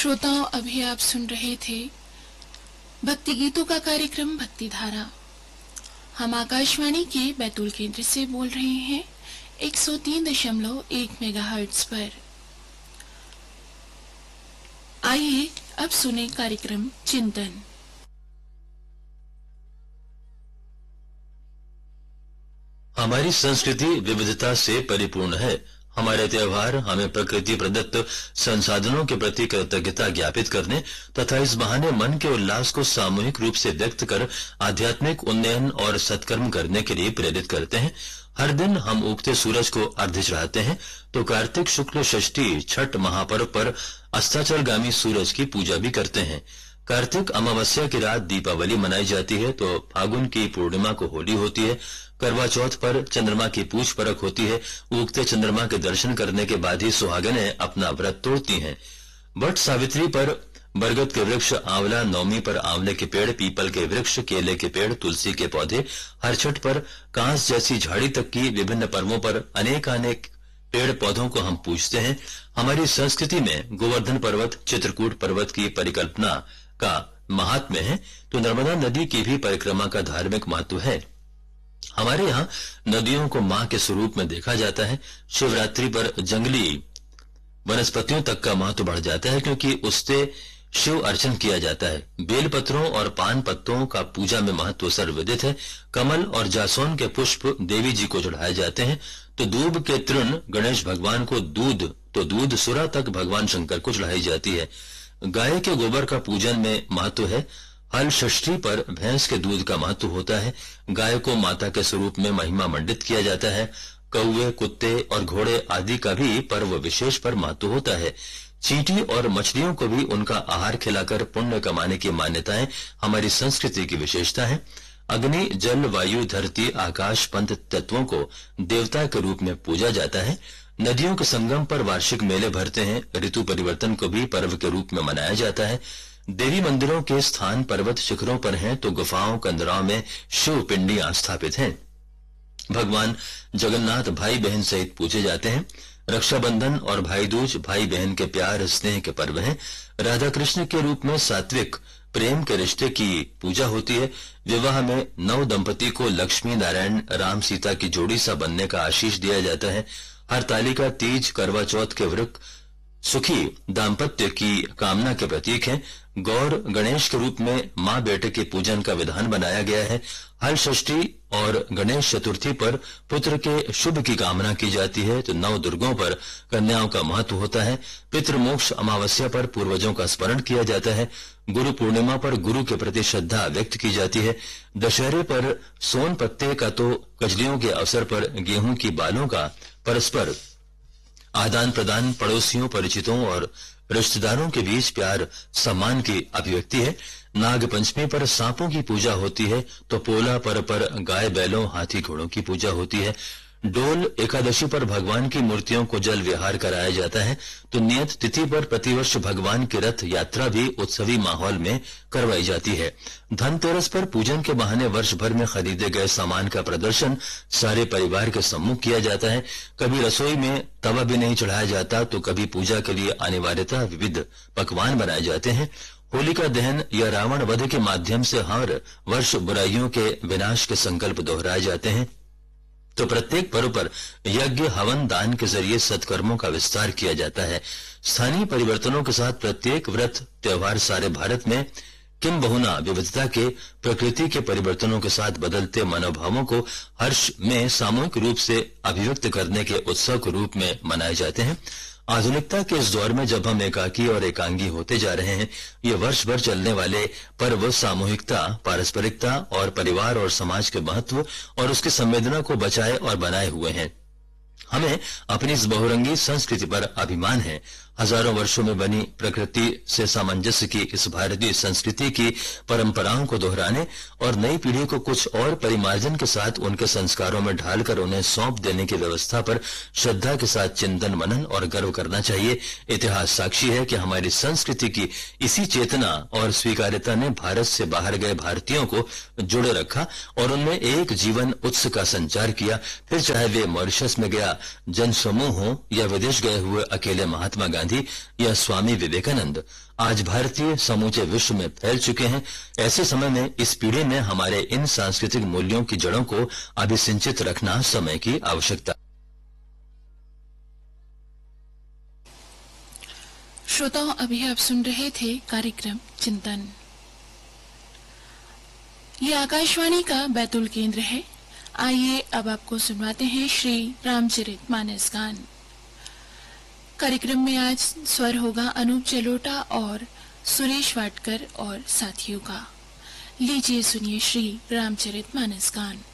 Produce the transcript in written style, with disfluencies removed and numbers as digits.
श्रोताओं, अभी आप सुन रहे थे भक्ति गीतों का कार्यक्रम भक्ति धारा। हम आकाशवाणी के बैतूल केंद्र से बोल रहे हैं 103.1 मेगाहर्ट्ज पर। आइए अब सुने कार्यक्रम चिंतन। हमारी संस्कृति विविधता से परिपूर्ण है। हमारे त्योहार हमें प्रकृति प्रदत्त संसाधनों के प्रति कृतज्ञता ज्ञापित करने तथा इस बहाने मन के उल्लास को सामूहिक रूप से व्यक्त कर आध्यात्मिक उन्नयन और सत्कर्म करने के लिए प्रेरित करते हैं। हर दिन हम उगते सूरज को अर्घ्य चढ़ाते हैं तो कार्तिक शुक्ल षष्ठी छठ महापर्व पर अस्ताचलगामी सूरज की पूजा भी करते हैं। कार्तिक अमावस्या की रात दीपावली मनाई जाती है तो फागुन की पूर्णिमा को होली होती है। करवा चौथ पर चंद्रमा की पूछ परख होती है। उगते चंद्रमा के दर्शन करने के बाद ही सुहागनें अपना व्रत तोड़ती हैं। वट सावित्री पर बरगद के वृक्ष, आंवला नवमी पर आंवले के पेड़, पीपल के वृक्ष, केले के पेड़, तुलसी के पौधे, हर छठ पर कांस जैसी झाड़ी तक की विभिन्न पर्वों पर अनेक पेड़ पौधों को हम पूजते हैं। हमारी संस्कृति में गोवर्धन पर्वत, चित्रकूट पर्वत की परिकल्पना का महात्म्य है तो नर्मदा नदी की भी परिक्रमा का धार्मिक महत्व है। हमारे यहाँ नदियों को मां के स्वरूप में देखा जाता है। शिवरात्रि पर जंगली वनस्पतियों तक का महत्व बढ़ जाता है क्योंकि उससे शिव अर्चन किया जाता है। बेलपत्रों और पान पत्तों का पूजा में महत्व सर्वविदित है। कमल और जासौन के पुष्प देवी जी को चढ़ाए जाते हैं तो दूब के तृण गणेश भगवान को, दूध सुरा तक भगवान शंकर को चढ़ाई जाती है। गाय के गोबर का पूजन में महत्व है। हल षष्ठी पर भैंस के दूध का महत्व होता है। गाय को माता के स्वरूप में महिमा मंडित किया जाता है। कौवे, कुत्ते और घोड़े आदि का भी पर्व विशेष पर महत्व होता है। चींटी और मछलियों को भी उनका आहार खिलाकर पुण्य कमाने की मान्यताएं हमारी संस्कृति की विशेषता है। अग्नि, जल, वायु, धरती, आकाश, पंच तत्वों को देवता के रूप में पूजा जाता है। नदियों के संगम पर वार्षिक मेले भरते हैं। ऋतु परिवर्तन को भी पर्व के रूप में मनाया जाता है। देवी मंदिरों के स्थान पर्वत शिखरों पर हैं तो गुफाओं कंदराओं में शिव पिंडियां स्थापित हैं। भगवान जगन्नाथ भाई बहन सहित पूजे जाते हैं। रक्षाबंधन और भाई दूज भाई बहन के प्यार स्नेह के पर्व हैं। राधा कृष्ण के रूप में सात्विक प्रेम के रिश्ते की पूजा होती है। विवाह में नव दंपति को लक्ष्मी नारायण राम सीता की जोड़ी सा बनने का आशीष दिया जाता है। हरतालिका, तीज, करवा चौथ के व्रत सुखी दाम्पत्य की कामना के प्रतीक हैं। गौर गणेश के रूप में मां बेटे के पूजन का विधान बनाया गया है। हल षष्ठी और गणेश चतुर्थी पर पुत्र के शुभ की कामना की जाती है तो नव दुर्गों पर कन्याओं का महत्व होता है। पितृमोक्ष अमावस्या पर पूर्वजों का स्मरण किया जाता है। गुरु पूर्णिमा पर गुरु के प्रति श्रद्धा व्यक्त की जाती है। दशहरे पर सोन पत्ते का तो कजलियों के अवसर पर गेहूं की बालों का परस्पर आदान प्रदान पड़ोसियों, परिचितों और रिश्तेदारों के बीच प्यार सम्मान की अभिव्यक्ति है। नाग पंचमी पर सांपों की पूजा होती है तो पोला पर गाय बैलों, हाथी घोड़ों की पूजा होती है। डोल एकादशी पर भगवान की मूर्तियों को जल विहार कराया जाता है तो नियत तिथि पर प्रतिवर्ष भगवान की रथ यात्रा भी उत्सवी माहौल में करवाई जाती है। धनतेरस पर पूजन के बहाने वर्ष भर में खरीदे गए सामान का प्रदर्शन सारे परिवार के सम्मुख किया जाता है। कभी रसोई में तवा भी नहीं चढ़ाया जाता तो कभी पूजा के लिए अनिवार्यतः विविध पकवान बनाए जाते हैं। होलिका दहन या रावण वध के माध्यम से हर वर्ष बुराइयों के विनाश के संकल्प दोहराए जाते हैं तो प्रत्येक पर्व पर यज्ञ, हवन, दान के जरिए सत्कर्मों का विस्तार किया जाता है। स्थानीय परिवर्तनों के साथ प्रत्येक व्रत त्योहार सारे भारत में किम बहुना विविधता के प्रकृति के परिवर्तनों के साथ बदलते मनोभावों को हर्ष में सामूहिक रूप से अभिव्यक्त करने के उत्सव के रूप में मनाए जाते हैं। आधुनिकता के इस दौर में जब हम एकाकी और एकांगी होते जा रहे हैं, ये वर्ष भर चलने वाले पर्व सामूहिकता, पारस्परिकता और परिवार और समाज के महत्व और उसकी संवेदना को बचाए और बनाए हुए हैं। हमें अपनी इस बहुरंगी संस्कृति पर अभिमान है। हजारों वर्षों में बनी प्रकृति से सामंजस्य की इस भारतीय संस्कृति की परंपराओं को दोहराने और नई पीढ़ी को कुछ और परिमार्जन के साथ उनके संस्कारों में ढालकर उन्हें सौंप देने की व्यवस्था पर श्रद्धा के साथ चिंतन, मनन और गर्व करना चाहिए। इतिहास साक्षी है कि हमारी संस्कृति की इसी चेतना और स्वीकार्यता ने भारत से बाहर गए भारतीयों को जोड़े रखा और उनमें एक जीवन उत्स का संचार किया। फिर चाहे वे मॉरिशस में गया जनसमूह हो या विदेश गए हुए अकेले महात्मा गांधी या स्वामी विवेकानंद, आज भारतीय समूचे विश्व में फैल चुके हैं। ऐसे समय में इस पीढ़ी में हमारे इन सांस्कृतिक मूल्यों की जड़ों को अभिसिंचित रखना समय की आवश्यकता। श्रोताओं, अभी आप सुन रहे थे कार्यक्रम चिंतन। ये आकाशवाणी का बैतूल केंद्र है। आइए अब आपको सुनवाते हैं श्री रामचरित मानस गान। कार्यक्रम में आज स्वर होगा अनूप जलोटा और सुरेश वाटकर और साथियों का। लीजिए सुनिए श्री रामचरित मानस गान।